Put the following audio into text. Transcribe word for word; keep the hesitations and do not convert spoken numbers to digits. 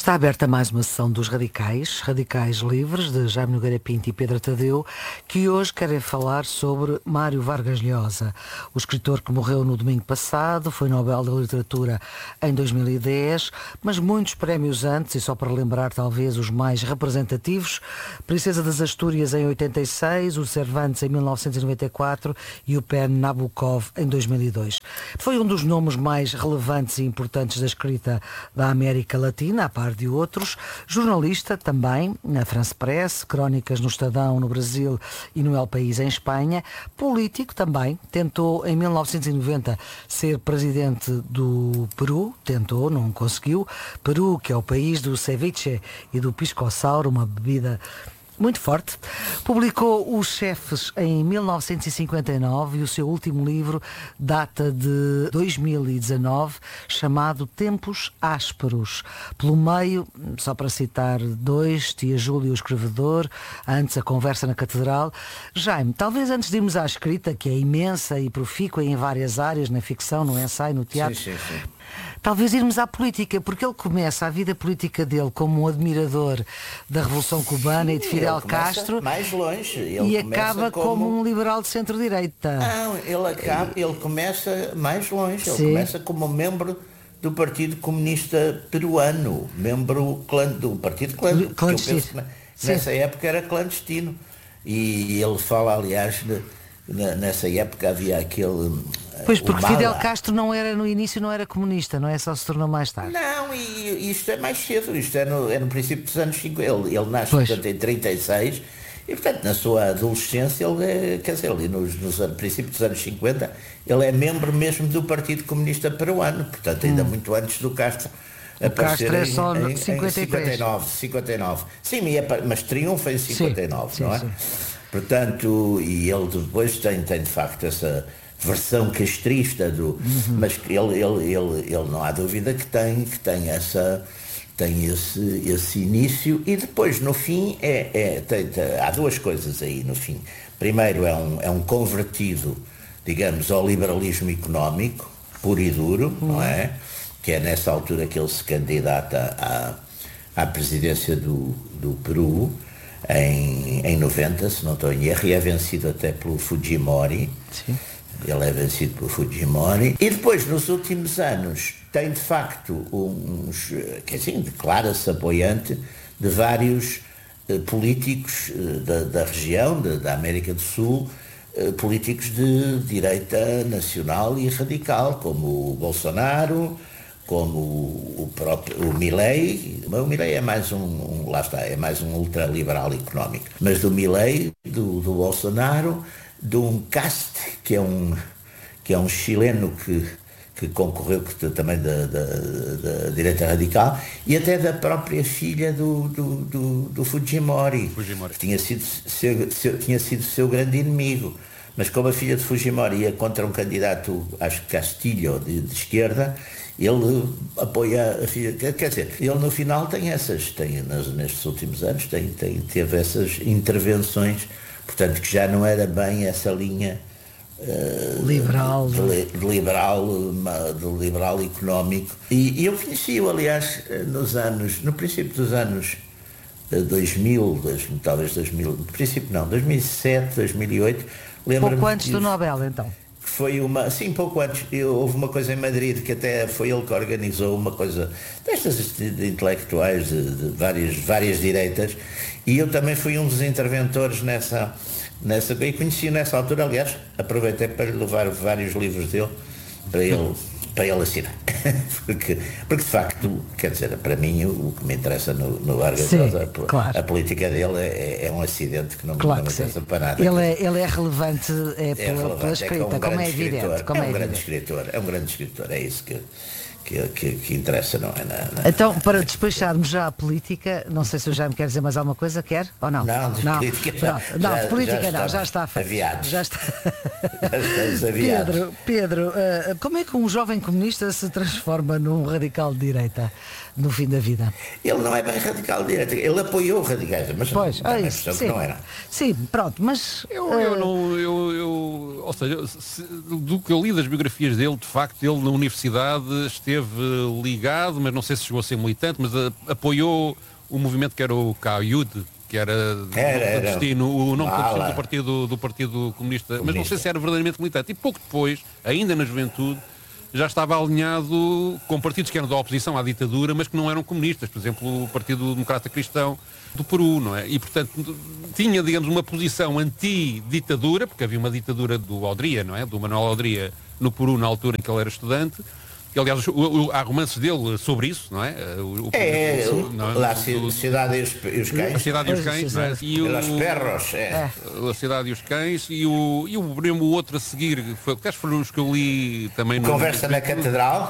Está aberta mais uma sessão dos Radicais, Radicais Livres, de Jaime Nogueira Pinto e Pedro Tadeu, que hoje querem falar sobre Mário Vargas Llosa, o escritor que morreu no domingo passado, foi Nobel da Literatura em dois mil e dez, mas muitos prémios antes, e só para lembrar talvez os mais representativos: Princesa das Astúrias em oitenta e seis, o Cervantes em mil novecentos e noventa e quatro e o Pen Nabokov em dois mil e dois. Foi um dos nomes mais relevantes e importantes da escrita da América Latina, à par de outros. Jornalista também, na France Press, crónicas no Estadão no Brasil e no El País em Espanha. Político também, tentou em mil novecentos e noventa ser presidente do Peru, tentou, não conseguiu. Peru, que é o país do ceviche e do pisco sour, uma bebida muito forte. Publicou Os Chefes em mil novecentos e cinquenta e nove e o seu último livro data de dois mil e dezanove, chamado Tempos Ásperos. Pelo meio, só para citar dois, Tia Júlia, o escrevedor, antes A Conversa na Catedral. Jaime, talvez antes de irmos à escrita, que é imensa e profícua em várias áreas, na ficção, no ensaio, no teatro, sim, sim, sim. Talvez irmos à política, porque ele começa a vida política dele como um admirador da Revolução Cubana, sim, e de Fidel Castro, mais longe. Ele e acaba como... como um liberal de centro-direita. Não, ele, acaba, ele começa mais longe, ele sim. começa como membro do Partido Comunista Peruano, membro do Partido Clandestino, clandestino. Que eu penso que nessa sim. época era clandestino. E ele fala, aliás, de, nessa época havia aquele... Pois, porque Fidel Castro não era, no início não era comunista, não é? Só se tornou mais tarde. Não, e isto é mais cedo, isto é no, é no princípio dos anos cinquenta. Ele, ele nasce, portanto, em trinta e seis, e, portanto, na sua adolescência, ele é, quer dizer, ali nos, nos princípios dos anos cinquenta, ele é membro mesmo do Partido Comunista Peruano, portanto, ainda hum. muito antes do Castro aparecer. Castro é só em, em, cinquenta e três. em cinquenta e nove, cinquenta e nove. Sim, mas triunfa em cinquenta e nove, sim, não é? Sim, sim. Portanto, e ele depois tem, tem de facto essa versão castrista do, uhum. mas ele, ele, ele, ele não há dúvida que tem, que tem, essa, tem esse, esse início, e depois no fim é, é, tem, tem, há duas coisas aí no fim. Primeiro é um, é um convertido, digamos, ao liberalismo económico, puro e duro, uhum. não é? Que é nessa altura que ele se candidata à, à presidência do, do Peru, em, em noventa, se não estou em erro, e é vencido até pelo Fujimori. Sim. Ele é vencido por Fujimori. E depois, nos últimos anos, tem de facto uns, quer dizer, declara-se apoiante de vários eh, políticos eh, da, da região, de, da América do Sul, eh, políticos de direita nacional e radical, como o Bolsonaro, como o, o próprio o Milei. O Milei é mais um, um, lá está, é mais um ultraliberal económico. Mas do Milei, do, do Bolsonaro, de um Caste, que é um, que é um chileno que, que concorreu que, também da, da, da direita radical, e até da própria filha do, do, do, do Fujimori, Fujimori, que tinha sido seu, seu, tinha sido seu grande inimigo. Mas como a filha de Fujimori ia contra um candidato, acho que Castilho, de, de esquerda, ele apoia a filha. Quer dizer, ele no final tem essas, tem, nestes últimos anos, tem, tem, teve essas intervenções. Portanto, que já não era bem essa linha uh, liberal, de, de, liberal, de liberal económico. E, e eu conheci-o, aliás, nos anos, no princípio dos anos dois mil, dois, talvez dois mil, no princípio não, dois mil e sete, dois mil e oito. Pouco antes do Nobel, então. Foi uma, sim, pouco antes, eu, houve uma coisa em Madrid, que até foi ele que organizou uma coisa destas de, de intelectuais de, de várias, várias direitas, e eu também fui um dos interventores nessa, nessa e conheci nessa altura, aliás, aproveitei para lhe levar vários livros dele, para ele, para ele assinar, porque, porque de facto, quer dizer, para mim o, o que me interessa no, no Vargas Llosa, a, claro. a política dele é, é um acidente que não, claro não me interessa para nada. Ele é, ele é relevante é, pela, é relevante, pela escrita, é um como é evidente. Como é um é grande evidente. escritor, é um grande escritor, é isso que, que, que, que interessa, não é? Na, na... Então, para despacharmos já a política, não sei se o Jaime quer dizer mais alguma coisa, quer ou não? Não, de não. política já, não, já, de política já não, já está feito. Aviados. Já está. Já estamos aviados. Pedro, Pedro uh, como é que um jovem comunista se transforma transforma num radical de direita no fim da vida. Ele não é bem radical de direita, ele apoiou radicais, mas pois, não, é é isso, que não era. Sim, pronto, mas... Eu, eu não... Eu, eu, ou seja, se, do que eu li das biografias dele, de facto, ele na universidade esteve ligado, mas não sei se chegou a ser militante, mas a, apoiou o movimento que era o K U D, que era, era, era. destino, o nome ah, do partido, do partido comunista, comunista, mas não sei se era verdadeiramente militante. E pouco depois, ainda na juventude, já estava alinhado com partidos que eram da oposição à ditadura, mas que não eram comunistas, por exemplo, o Partido Democrata Cristão do Peru, não é? E, portanto, tinha, digamos, uma posição anti-ditadura, porque havia uma ditadura do Odria, não é? Do Manuel Odria no Peru, na altura em que ele era estudante. Aliás, o, o, há romances dele sobre isso, não é? O, o, é, o, não é? Lá, a Cidade e os, e os Cães. A Cidade e os Cães, não é? E o, Los Perros, é. A Cidade e os Cães, e o, e o, o outro a seguir, foi, que foram os que eu li também... Conversa no, na Catedral.